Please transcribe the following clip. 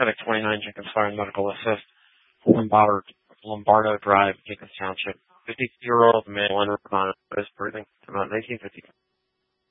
Civic 29, Jenkins Fire and Medical Assist, Lombardo Drive, Jenkins Township. 50-year-old male, unrecognized, breathing, about 1950.